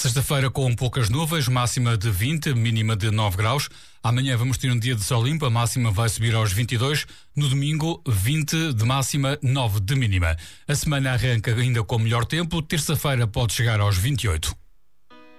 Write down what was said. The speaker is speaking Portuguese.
Sexta-feira com poucas nuvens, máxima de 20, mínima de 9 graus. Amanhã vamos ter um dia de sol limpo, a máxima vai subir aos 22. No domingo, 20 de máxima, 9 de mínima. A semana arranca ainda com melhor tempo, terça-feira pode chegar aos 28.